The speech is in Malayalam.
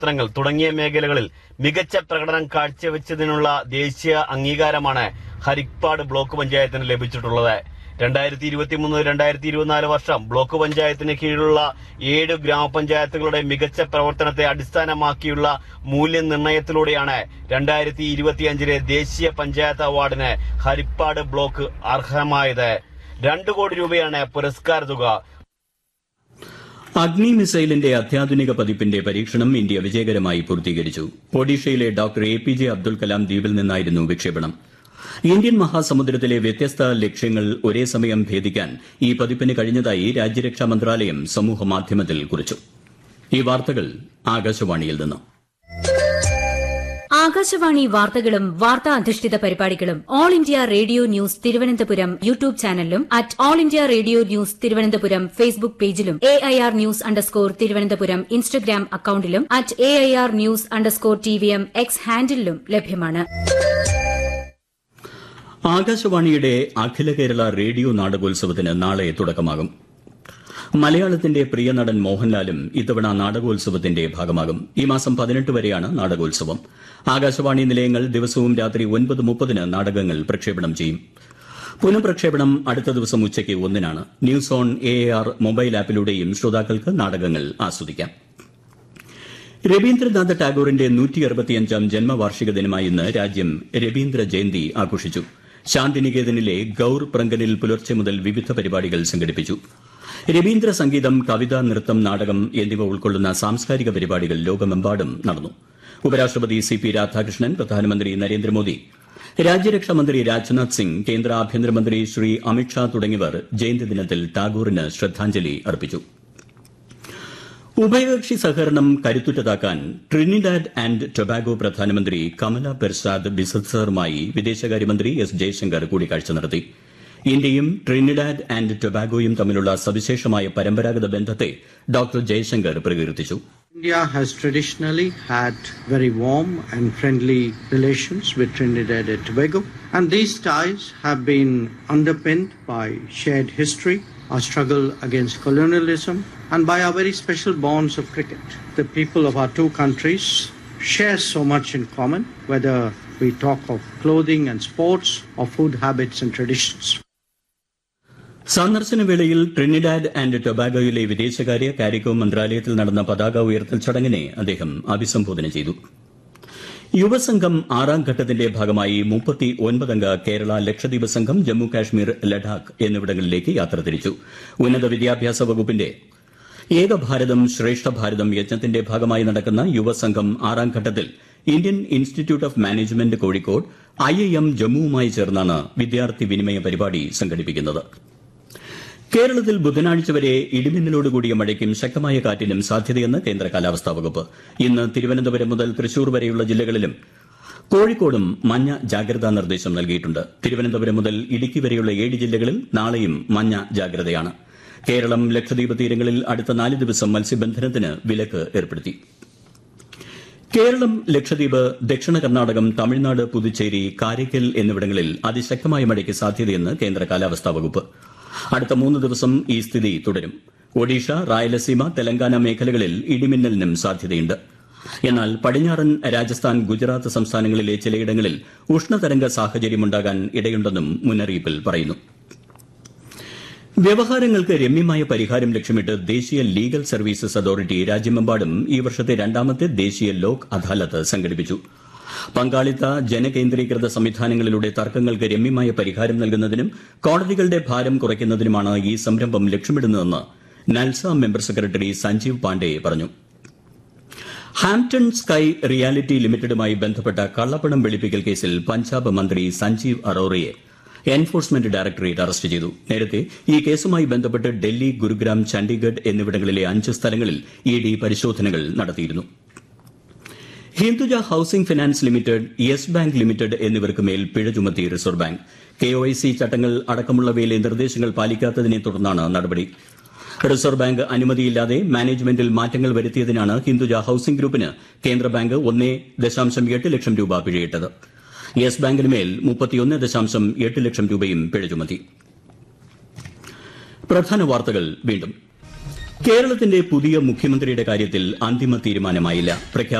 വസ്ത്രങ്ങൾ തുടങ്ങിയ മേഖലകളിൽ മികച്ച പ്രകടനം കാഴ്ചവെച്ചതിനുള്ള ദേശീയ അംഗീകാരമാണ് ഹരിപ്പാട് ബ്ലോക്ക് പഞ്ചായത്തിന് ലഭിച്ചിട്ടുള്ളത്. 2023-2024 വർഷം ബ്ലോക്ക് പഞ്ചായത്തിന് കീഴിലുള്ള 7 ഗ്രാമപഞ്ചായത്തുകളുടെ മികച്ച പ്രവർത്തനത്തെ അടിസ്ഥാനമാക്കിയുള്ള മൂല്യനിർണ്ണയത്തിലൂടെയാണ് 2025 ദേശീയ പഞ്ചായത്ത് അവാർഡിന് ഹരിപ്പാട് ബ്ലോക്ക് അർഹമായത്. 2 കോടി രൂപയാണ് പുരസ്കാര തുക. അഗ്നി മിസൈലിന്റെ അത്യാധുനിക പതിപ്പിന്റെ പരീക്ഷണം ഇന്ത്യ വിജയകരമായി പൂർത്തീകരിച്ചു. ഒഡീഷയിലെ ഡോക്ടർ APJ അബ്ദുൽ കലാം ദ്വീപിൽ നിന്നായിരുന്നു വിക്ഷേപണം. ഇന്ത്യൻ മഹാസമുദ്രത്തിലെ വ്യത്യസ്ത ലക്ഷ്യങ്ങൾ ഒരേ സമയം ഭേദിക്കാൻ ഈ പതിപ്പിന് കഴിഞ്ഞതായി രാജ്യരക്ഷാ മന്ത്രാലയം സമൂഹമാധ്യമത്തിൽ കുറിച്ചു. ഈ വാർത്തകൾ ആകാശവാണിയിൽ നിന്ന്. ആകാശവാണി വാർത്തകളും വാർത്താ അധിഷ്ഠിത പരിപാടികളും all India radio news Thiruvananthapuram YouTube ചാനലിലും all India radio news Thiruvananthapuram Facebook പേജിലും AIR ന്യൂസ് _തിരുവനന്തപുരം ഇൻസ്റ്റഗ്രാം അക്കൌണ്ടിലും AIR ന്യൂസ് _TVM X ഹാൻഡിലും ലഭ്യമാണ്. ആകാശവാണിയുടെ അഖില കേരള റേഡിയോ നാടകോത്സവത്തിന് നാളെ തുടക്കമാകും. മലയാളത്തിന്റെ പ്രിയ നടൻ മോഹൻലാലും ഇത്തവണ നാടകോത്സവത്തിന്റെ ഭാഗമാകും. ഈ മാസം 18 വരെയാണ് നാടകോത്സവം. ആകാശവാണി നിലയങ്ങൾ ദിവസവും രാത്രി 9:30 നാടകങ്ങൾ പ്രക്ഷേപണം ചെയ്യും. പുനഃപ്രക്ഷേപണം അടുത്ത ദിവസം ഉച്ചയ്ക്ക് 1-നാണ്. ന്യൂസ് ഓൺ AIR മൊബൈൽ ആപ്പിലൂടെയും ശ്രോതാക്കൾക്ക് നാടകങ്ങൾ ആസ്വദിക്കാം. രവീന്ദ്രനാഥ ടാഗോറിന്റെ 165ാം ജന്മവാർഷിക ദിനമായ ഇന്ന് രാജ്യം രവീന്ദ്ര ജയന്തി ആഘോഷിച്ചു. ശാന്തിനികേതനിലെ ഗൌർ പ്രങ്കനിൽ പുലർച്ചെ മുതൽ വിവിധ പരിപാടികൾ സംഘടിപ്പിച്ചു. രവീന്ദ്ര സംഗീതം, കവിത, നൃത്തം, നാടകം എന്നിവ ഉൾക്കൊള്ളുന്ന സാംസ്കാരിക പരിപാടികൾ ലോകമെമ്പാടും നടന്നു. ഉപരാഷ്ട്രപതി CP രാധാകൃഷ്ണൻ, പ്രധാനമന്ത്രി നരേന്ദ്രമോദി, രാജ്യരക്ഷാമന്ത്രി രാജ്നാഥ് സിംഗ്, കേന്ദ്ര ആഭ്യന്തരമന്ത്രി ശ്രീ അമിത്ഷാ തുടങ്ങിയവർ ജയന്തി ദിനത്തിൽ ടാഗോറിന് ശ്രദ്ധാഞ്ജലി അർപ്പിച്ചു. ഉഭയകക്ഷി സഹകരണം കരുത്തുറ്റതാക്കാൻ ട്രിനിഡാഡ് ആൻഡ് ടൊബാഗോ പ്രധാനമന്ത്രി കമല പെർസാദ് ബിസത്സറുമായി വിദേശകാര്യമന്ത്രി S. ജയശങ്കർ കൂടിക്കാഴ്ച നടത്തി. ഇന്ത്യയും ട്രിനിഡാഡ് ആൻഡ് ടൊബാഗോയും തമ്മിലുള്ള സവിശേഷമായ പരമ്പരാഗത ബന്ധത്തെ ഡോക്ടർ ജയശങ്കർ പ്രകീർത്തിച്ചു. India has traditionally had very warm and friendly relations with Trinidad and Tobago, and these ties have been underpinned by shared history, our struggle against colonialism, and by our very special bonds of cricket. The people of our two countries share so much in common, whether we talk of clothing and sports or food habits and traditions. സന്ദർശനവേളയിൽ Trinidad and ടൊബാഗോയിലെ വിദേശകാര്യ കാരിക്കോം മന്ത്രാലയത്തിൽ നടന്ന പതാക ഉയർത്തൽ ചടങ്ങിനെ അദ്ദേഹം അഭിസംബോധന ചെയ്തു. യുവസംഘം 6ാം ഘട്ടത്തിന്റെ ഭാഗമായി 39-അംഗ കേരള ലക്ഷദ്വീപ് സംഘം ജമ്മു കാശ്മീർ, ലഡാക്ക് എന്നിവിടങ്ങളിലേക്ക് യാത്ര തിരിച്ചു. ഉന്നത വിദ്യാഭ്യാസ വകുപ്പിന്റെ ഏക ഭാരതം ശ്രേഷ്ഠ ഭാരതം യജ്ഞത്തിന്റെ ഭാഗമായി നടക്കുന്ന യുവസംഘം 6ാം ഘട്ടത്തിൽ Indian institute of management Kozhikode, IIM ജമ്മുവുമായി ചേർന്നാണ് വിദ്യാർത്ഥി വിനിമയ പരിപാടി സംഘടിപ്പിക്കുന്നത്. കേരളത്തിൽ ബുധനാഴ്ച വരെ ഇടിമിന്നലോടുകൂടിയ മഴയ്ക്കും ശക്തമായ കാറ്റിനും സാധ്യതയെന്ന് കേന്ദ്ര കാലാവസ്ഥാ വകുപ്പ്. ഇന്ന് തിരുവനന്തപുരം മുതൽ തൃശൂർ വരെയുള്ള ജില്ലകളിലും കോഴിക്കോടും മഞ്ഞ ജാഗ്രതാ നിർദ്ദേശം നൽകിയിട്ടുണ്ട്. തിരുവനന്തപുരം മുതൽ ഇടുക്കി വരെയുള്ള 7 ജില്ലകളിൽ നാളെയും മഞ്ഞ ജാഗ്രതയാണ്. കേരളം, ലക്ഷദ്വീപ് തീരങ്ങളിൽ അടുത്ത 4 ദിവസം മത്സ്യബന്ധനത്തിന് വിലക്ക് ഏർപ്പെടുത്തി. കേരളം, ലക്ഷദ്വീപ്, ദക്ഷിണ കർണാടകം, തമിഴ്നാട്, പുതുച്ചേരി, കാരയ്ക്കൽ എന്നിവിടങ്ങളിൽ അതിശക്തമായ മഴയ്ക്ക് സാധ്യതയെന്ന് കേന്ദ്ര കാലാവസ്ഥാ വകുപ്പ്. അടുത്ത 3 ദിവസം ഈ സ്ഥിതി തുടരും. ഒഡീഷ, റായലസീമ, തെലങ്കാന മേഖലകളിൽ ഇടിമിന്നലിനും സാധ്യതയുണ്ട്. എന്നാൽ പടിഞ്ഞാറൻ രാജസ്ഥാൻ, ഗുജറാത്ത് സംസ്ഥാനങ്ങളിലെ ചിലയിടങ്ങളിൽ ഉഷ്ണതരംഗ സാഹചര്യമുണ്ടാകാൻ ഇടയുണ്ടെന്നും മുന്നറിയിപ്പിൽ പറയുന്നു. വ്യവഹാരങ്ങൾക്ക് രമ്യമായ പരിഹാരം ലക്ഷ്യമിട്ട് ദേശീയ ലീഗൽ സർവീസസ് അതോറിറ്റി രാജ്യമെമ്പാടും ഈ വർഷത്തെ 2ാമത്തെ ദേശീയ ലോക് അദാലത്ത് സംഘടിപ്പിച്ചു. പങ്കാളിത്ത ജനകേന്ദ്രീകൃത സംവിധാനങ്ങളിലൂടെ തർക്കങ്ങൾക്ക് രമ്യമായ പരിഹാരം നൽകുന്നതിനും കോടതികളുടെ ഭാരം കുറയ്ക്കുന്നതിനുമാണ് ഈ സംരംഭം ലക്ഷ്യമിടുന്നതെന്ന് നൽസ മെമ്പർ സെക്രട്ടറി സഞ്ജീവ് പാണ്ഡെ പറഞ്ഞു. ഹാംപ്ടൺ സ്കൈ റിയാലിറ്റി ലിമിറ്റഡുമായി ബന്ധപ്പെട്ട കള്ളപ്പണം വെളുപ്പിക്കൽ കേസിൽ പഞ്ചാബ് മന്ത്രി സഞ്ജീവ് അറോറയെ എൻഫോഴ്സ്മെന്റ് ഡയറക്ടറേറ്റ് അറസ്റ്റ് ചെയ്തു. നേരത്തെ ഈ കേസുമായി ബന്ധപ്പെട്ട് ഡൽഹി, ഗുരുഗ്രാം, ചണ്ഡീഗഡ് എന്നിവിടങ്ങളിലെ 5 സ്ഥലങ്ങളിൽ ED പരിശോധനകൾ നടത്തിയിരുന്നു. Hinduja housing finance limited, yes bank limited എന്നിവർക്ക് മേൽ പിഴ ചുമത്തി റിസർവ് ബാങ്ക്. KYC ചട്ടങ്ങൾ അടക്കമുള്ളവയിലെ നിർദ്ദേശങ്ങൾ പാലിക്കാത്തതിനെ തുടർന്നാണ് നടപടി. റിസർവ് ബാങ്ക് അനുമതിയില്ലാതെ മാനേജ്മെന്റിൽ മാറ്റങ്ങൾ വരുത്തിയതിനാണ് ഹിന്ദുജ ഹൌസിംഗ് ഗ്രൂപ്പിന് കേന്ദ്ര ബാങ്ക് 1.8 ലക്ഷം രൂപ പിഴയിട്ടത്. യെസ് ബാങ്കിന് മേൽ 31.8 ലക്ഷം രൂപയും പിഴ ചുമത്തി. പ്രധാന വാർത്തകൾ വീണ്ടും. കേരളത്തിന്റെ പുതിയ മുഖ്യമന്ത്രിയുടെ കാര്യത്തിൽ അന്തിമ തീരുമാനമായില്ല.